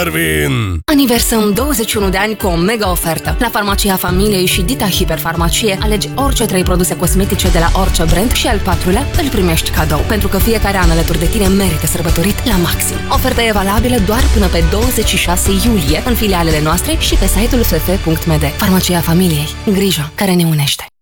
Darwin! Aniversăm 21 de ani cu o mega ofertă. La Farmacia Familiei și Dita Hiperfarmacie alegi orice 3 produse cosmetice de la orice brand și al 4-lea îl primești cadou. Pentru că fiecare an alături de tine merită sărbătorit la maxim. Oferta e valabilă doar până pe 26 iulie în filialele noastre și pe site-ul ff.md. Farmacia Familiei. Grijă care ne unește.